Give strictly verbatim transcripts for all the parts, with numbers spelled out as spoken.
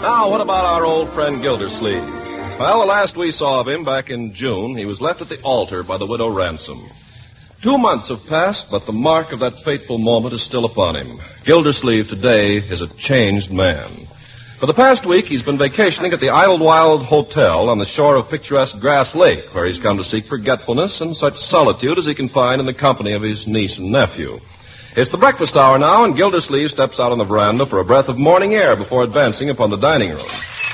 Now, what about our old friend Gildersleeve? Well, the last we saw of him back in June, he was left at the altar by the widow Ransom. Two months have passed, but the mark of that fateful moment is still upon him. Gildersleeve today is a changed man. For the past week, he's been vacationing at the Idlewild Hotel on the shore of picturesque Grass Lake, where he's come to seek forgetfulness and such solitude as he can find in the company of his niece and nephew. It's the breakfast hour now, and Gildersleeve steps out on the veranda for a breath of morning air before advancing upon the dining room.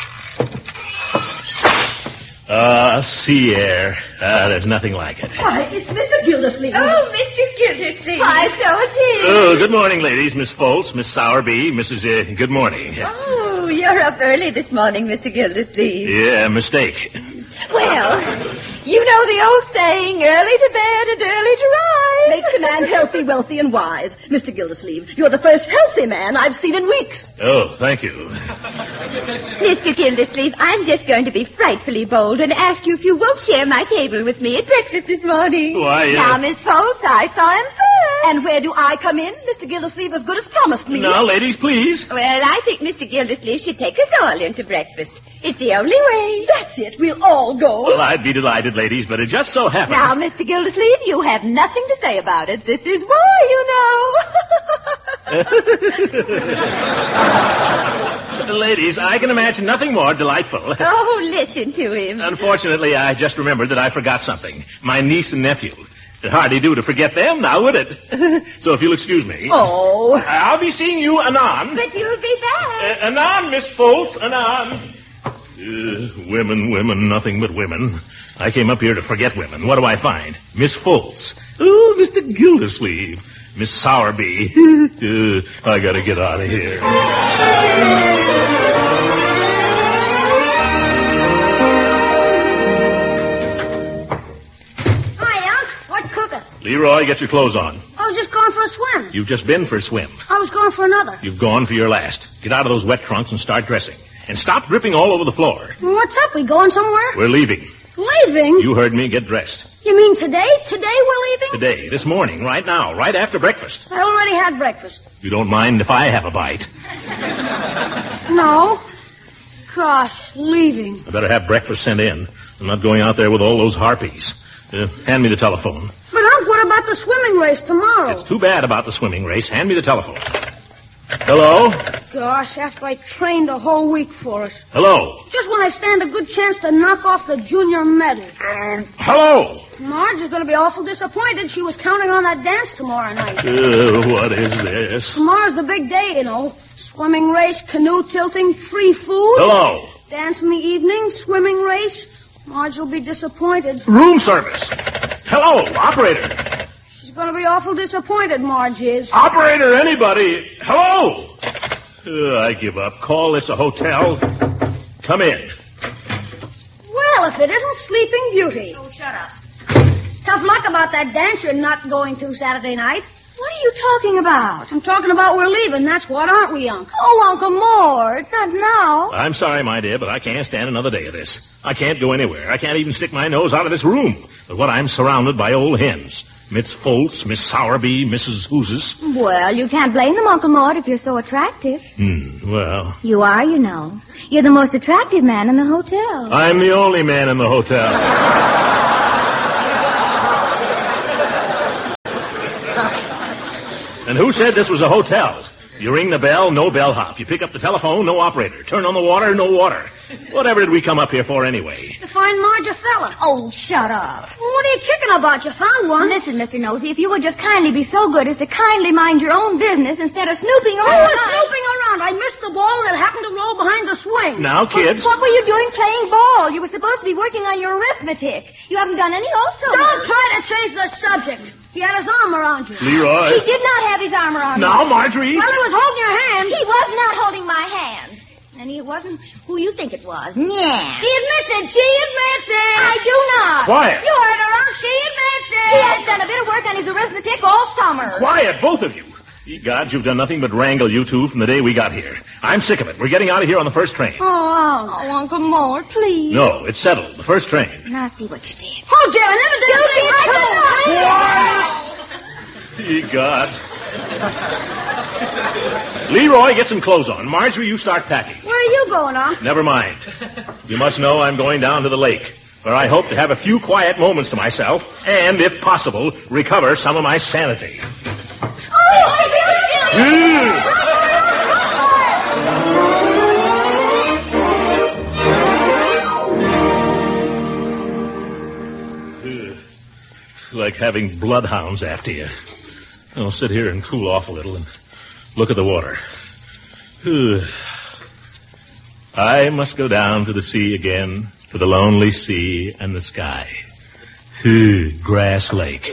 Ah, uh, sea air. Ah, there's nothing like it. Why, it's Mister Gildersleeve. Oh, Mister Gildersleeve. Why, so it is. Oh, good morning, ladies. Miss Foltz, Miss Sowerby, Missus Uh, good morning. Oh, you're up early this morning, Mister Gildersleeve. Yeah, mistake. Well, you know the old saying, early to bed and early to rise. Makes a man healthy, wealthy, and wise. Mister Gildersleeve, you're the first healthy man I've seen in weeks. Oh, thank you. Mister Gildersleeve, I'm just going to be frightfully bold and ask you if you won't share my table with me at breakfast this morning. Why, uh... Now, Miss Foltz, I saw him first. And where do I come in? Mister Gildersleeve as good as promised me. Now, ladies, please. Well, I think Mister Gildersleeve should take us all into breakfast. It's the only way. That's it. We'll all go. Well, I'd be delighted, ladies, but it just so happens... Now, Mister Gildersleeve, you have nothing to say about it. This is war, you know. Ladies, I can imagine nothing more delightful. Oh, listen to him. Unfortunately, I just remembered that I forgot something. My niece and nephew. It'd hardly do to forget them, now would it? So if you'll excuse me. Oh. I'll be seeing you anon. But you'll be back. Uh, anon, Miss Foltz, anon. Uh, women, women, nothing but women. I came up here to forget women. What do I find? Miss Foltz. Oh, Mister Gildersleeve. Miss Sowerby. uh, I gotta get out of here. Hi, Unc. What cooking? Leroy, get your clothes on. I was just going for a swim. You've just been for a swim. I was going for another. You've gone for your last. Get out of those wet trunks and start dressing. And stop dripping all over the floor. What's up? We going somewhere? We're leaving. Leaving? You heard me. Get dressed. You mean today? Today we're leaving? Today, this morning, right now, right after breakfast. I already had breakfast. You don't mind if I have a bite? No. Gosh, leaving. I better have breakfast sent in. I'm not going out there with all those harpies. Uh, hand me the telephone. But, Unc, what about the swimming race tomorrow? It's too bad about the swimming race. Hand me the telephone. Hello? Gosh, after I trained a whole week for it. Hello? Just when I stand a good chance to knock off the junior medal. Uh, hello? Marge is going to be awful disappointed. She was counting on that dance tomorrow night. Uh, what is this? Tomorrow's the big day, you know. Swimming race, canoe tilting, free food. Hello? Dance in the evening, swimming race. Marge will be disappointed. Room service. Hello, operator. She's going to be awful disappointed, Marge is. Operator, anybody. Hello? Uh, I give up. Call this a hotel. Come in. Well, if it isn't Sleeping Beauty. Oh, shut up. Tough luck about that dance you're not going to Saturday night. What are you talking about? I'm talking about we're leaving, that's what, aren't we, Unc? Oh, Uncle Mort, it's not now. I'm sorry, my dear, but I can't stand another day of this. I can't go anywhere. I can't even stick my nose out of this room. But what I'm surrounded by old hens. Miss Foltz, Miss Sowerby, Missus Hooses. Well, you can't blame them, Uncle Mort, if you're so attractive. Hmm, well. You are, you know. You're the most attractive man in the hotel. I'm the only man in the hotel. And who said this was a hotel? You ring the bell, no bellhop. You pick up the telephone, no operator. Turn on the water, no water. Whatever did we come up here for anyway? To find Marge a fella. Oh, shut up. Well, what are you kicking about? You found one. Listen, Mister Nosey, if you would just kindly be so good as to kindly mind your own business instead of snooping around. I was snooping around. I missed the ball and it happened to roll behind the swing. Now, kids. What were you doing playing ball? You were supposed to be working on your arithmetic. You haven't done any also. Don't try to change the subject. He had his arm around you. Leroy. He did not have his arm around now, you. Now, Marjorie. Well, he was holding your hand. He was not holding my hand. And he wasn't who you think it was. Yeah. She admits it. She admits it. I do not. Quiet. You heard her, Unc. She admits it. He has done a bit of work on his arithmetic all summer. Quiet, both of you. Ye gods, you've done nothing but wrangle you two from the day we got here. I'm sick of it. We're getting out of here on the first train. Oh, Unc. Oh, Uncle Mort, please. No, it's settled. The first train. Now, I see what you did. Oh, dear, I never did. You did too. Ye gods. Leroy, get some clothes on. Marjorie, you start packing. Where are you going, Unc? Never mind. You must know I'm going down to the lake, where I hope to have a few quiet moments to myself and, if possible, recover some of my sanity. Mm. It's like having bloodhounds after you. I'll sit here and cool off a little and look at the water. I must go down to the sea again, to the lonely sea and the sky. Grass Lake.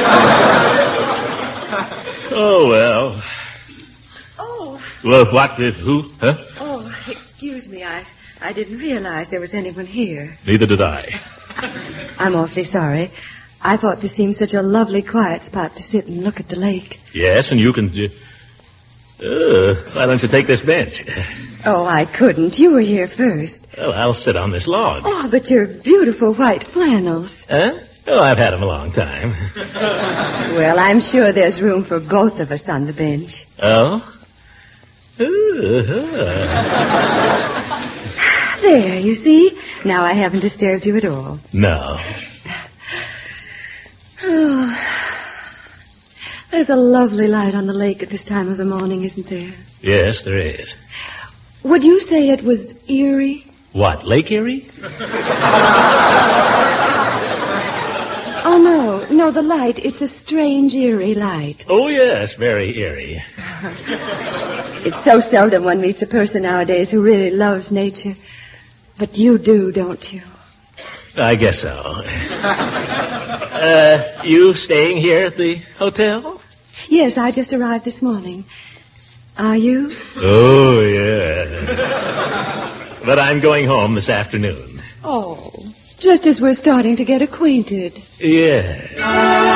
Oh, well. Oh. Well, what? Did, who? Huh? Oh, excuse me. I, I didn't realize there was anyone here. Neither did I. I'm awfully sorry. I thought this seemed such a lovely, quiet spot to sit and look at the lake. Yes, and you can... Uh, why don't you take this bench? Oh, I couldn't. You were here first. Well, I'll sit on this log. Oh, but your beautiful white flannels. Huh? Oh, I've had them a long time. Well, I'm sure there's room for both of us on the bench. Oh? There, you see? Now I haven't disturbed you at all. No. Oh, there's a lovely light on the lake at this time of the morning, isn't there? Yes, there is. Would you say it was eerie? What, Lake Erie? Oh, no. No, the light. It's a strange, eerie light. Oh, yes, very eerie. It's so seldom one meets a person nowadays who really loves nature. But you do, don't you? I guess so. uh, you staying here at the hotel? Yes, I just arrived this morning. Are you? Oh, yeah. But I'm going home this afternoon. Oh, just as we're starting to get acquainted. Yeah.